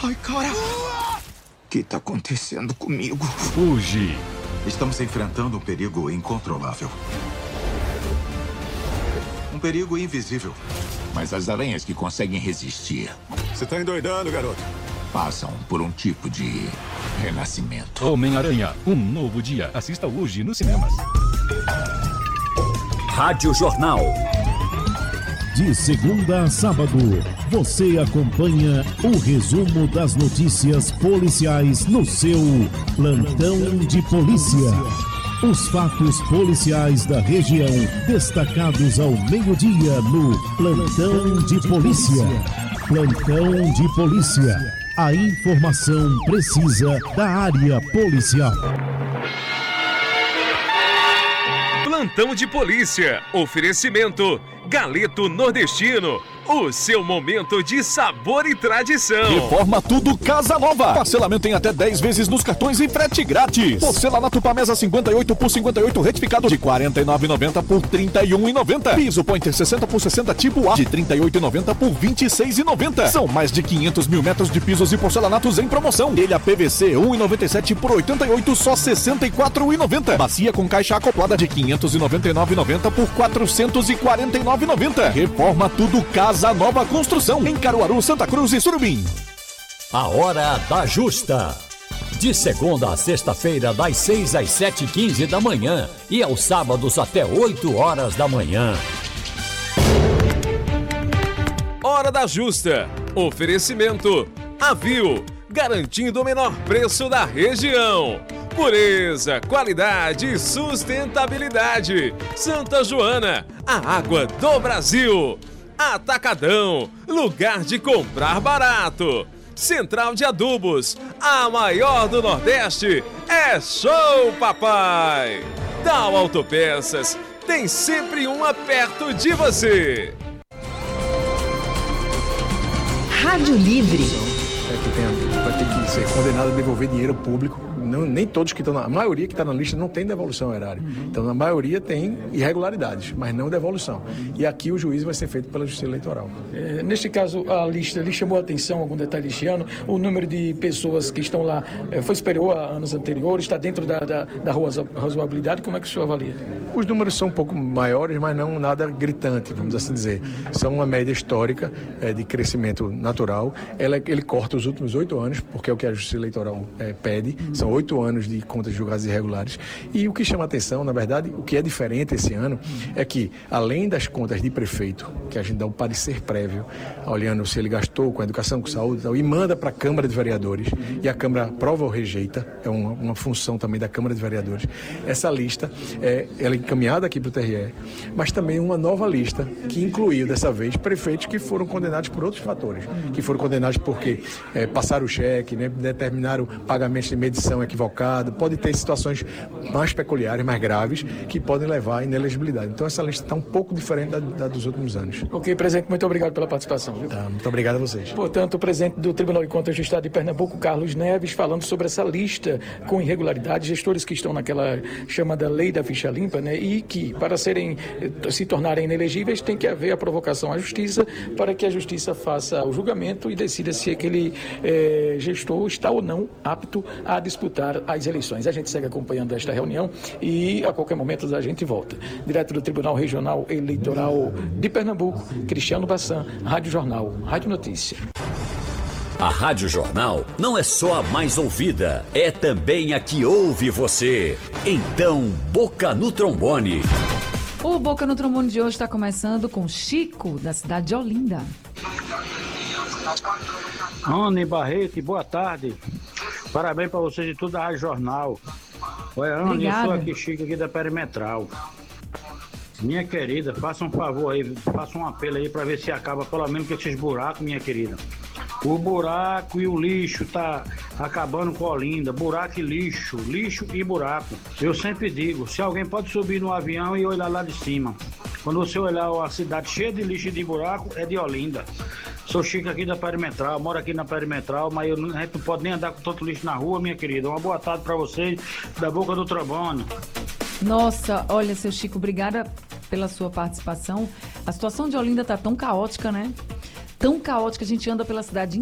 Ai, cara! O que tá acontecendo comigo? Fuji. Estamos enfrentando um perigo incontrolável. Um perigo invisível. Mas as aranhas que conseguem resistir Você tá endoidando, garoto. passam por um tipo de renascimento. Homem-Aranha, um novo dia. Assista hoje nos cinemas. Rádio Jornal. De segunda a sábado, você acompanha o resumo das notícias policiais no seu Plantão de Polícia. Os fatos policiais da região, destacados ao meio-dia no Plantão de Polícia. Plantão de Polícia. A informação precisa da área policial. Plantão de Polícia. Oferecimento Galeto Nordestino. O seu momento de sabor e tradição. Reforma tudo Casa Nova. Parcelamento em até 10 vezes nos cartões e frete grátis. Porcelanato Pamesa 58 por 58 retificado de R$ 49,90 por R$ 31,90. Piso Pointer 60 por 60 tipo A de R$ 38,90 por R$ 26,90. São mais de 500 mil metros de pisos e porcelanatos em promoção. Telha PVC 1,97 por R$ 88 só R$ 64,90. Bacia com caixa acoplada de R$ 599,90 por R$ 449,90. Reforma tudo Casa Nova Construção, em Caruaru, Santa Cruz e Surubim. A Hora da Justa. De segunda a sexta-feira, das 6 às 7h15 da manhã e aos sábados até 8 horas da manhã. Hora da Justa. Oferecimento Avil, garantindo o menor preço da região. Pureza, qualidade e sustentabilidade. Santa Joana, a água do Brasil. Atacadão, lugar de comprar barato. Central de Adubos, a maior do Nordeste. É show, papai! Dal Autopeças, tem sempre uma perto de você. Rádio Livre. Vai ter que ser condenado a devolver dinheiro público. Não, nem todos que estão a maioria que está na lista não tem devolução erária. Então, a maioria tem irregularidades, mas não devolução. E aqui o juízo vai ser feito pela Justiça Eleitoral. Neste caso, a lista lhe chamou a atenção algum detalhe este ano? O número de pessoas que estão lá foi superior a anos anteriores? Está dentro da razoabilidade? Como é que o senhor avalia? Os números são um pouco maiores, mas não nada gritante, vamos assim dizer. São uma média histórica de crescimento natural. Ele corta os últimos 8 anos, porque é o que a Justiça Eleitoral pede. São 8 anos de contas julgadas irregulares. E o que chama a atenção, na verdade, o que é diferente esse ano, é que, além das contas de prefeito, que a gente dá um parecer prévio, olhando se ele gastou com educação, com saúde e manda para a Câmara de Vereadores, e a Câmara aprova ou rejeita, é uma função também da Câmara de Vereadores. Essa lista, ela é encaminhada aqui para o TRE, mas também uma nova lista, que incluiu, dessa vez, prefeitos que foram condenados por outros fatores, que foram condenados porque passaram o cheque, né, determinaram pagamentos de medição equivocado, pode ter situações mais peculiares, mais graves, que podem levar à inelegibilidade. Então essa lista está um pouco diferente da dos últimos anos. Ok, presidente, muito obrigado pela participação. Viu? Tá, muito obrigado a vocês. Portanto, o presidente do Tribunal de Contas do Estado de Pernambuco, Carlos Neves, falando sobre essa lista com irregularidades, gestores que estão naquela chamada lei da ficha limpa, né, e que, para se tornarem inelegíveis, tem que haver a provocação à justiça, para que a justiça faça o julgamento e decida se aquele gestor está ou não apto a disputar as eleições. A gente segue acompanhando esta reunião e a qualquer momento a gente volta. Direto do Tribunal Regional Eleitoral de Pernambuco, Cristiano Bassan, Rádio Jornal, Rádio Notícia. A Rádio Jornal não é só a mais ouvida, é também a que ouve você. Então, Boca no Trombone. O Boca no Trombone de hoje está começando com Chico, da cidade de Olinda. Ana Barreto, boa tarde. Parabéns para vocês de tudo da Rádio Jornal. Oi, Ana, eu sou aqui, Chico, aqui da Perimetral. Minha querida, faça um favor aí, faça um apelo aí para ver se acaba pelo menos com esses buracos, minha querida. O buraco e o lixo tá acabando com a Olinda. Buraco e lixo e buraco. Eu sempre digo, se alguém pode subir no avião e olhar lá de cima. Quando você olhar a cidade cheia de lixo e de buraco, é de Olinda. Sou Chico aqui da Perimetral, moro aqui na Perimetral, mas a gente não pode nem andar com tanto lixo na rua, minha querida. Uma boa tarde para vocês, da Boca do Trombone. Nossa, olha, seu Chico, obrigada pela sua participação. A situação de Olinda tá tão caótica, né? Tão caótica, a gente anda pela cidade